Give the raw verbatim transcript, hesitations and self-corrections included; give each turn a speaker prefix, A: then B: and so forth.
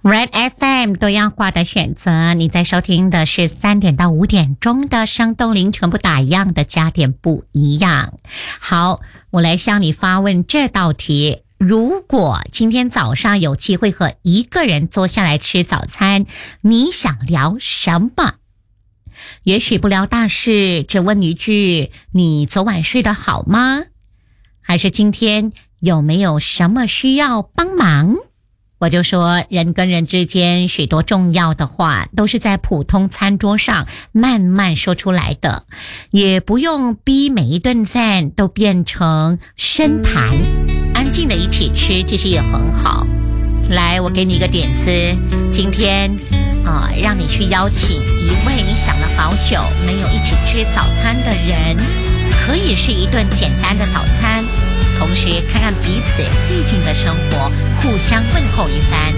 A: Red F M 多样化的选择，你在收听的是三点到五点钟的生动凌晨不打烊的加点不一样。好，我来向你发问这道题：如果今天早上有机会和一个人坐下来吃早餐，你想聊什么？也许不聊大事，只问一句：你昨晚睡得好吗？还是今天有没有什么需要帮忙？我就说，人跟人之间许多重要的话都是在普通餐桌上慢慢说出来的，也不用逼每一顿饭都变成深谈，安静的一起吃其实也很好。来，我给你一个点子，今天啊、呃，让你去邀请一位你想了好久没有一起吃早餐的人，可以是一顿简单的早餐，同时看看彼此最近的生活，互相问候一番。